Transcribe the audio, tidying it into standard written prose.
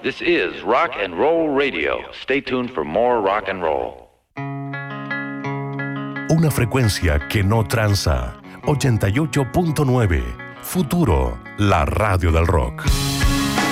This is Rock and Roll Radio. Stay tuned for more rock and roll. Una frecuencia que no tranza. 88.9. Futuro, la radio del rock.